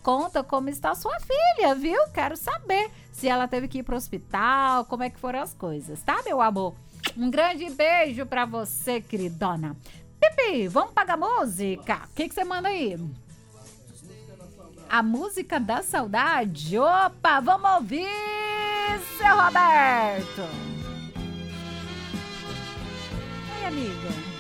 conta como está sua filha, viu? Quero saber se ela teve que ir pro hospital, como é que foram as coisas, tá, meu amor? Um grande beijo pra você, queridona. Pipi, vamos pagar música? O que você manda aí? A música da saudade? Opa, vamos ouvir, seu Roberto. Oi, amiga.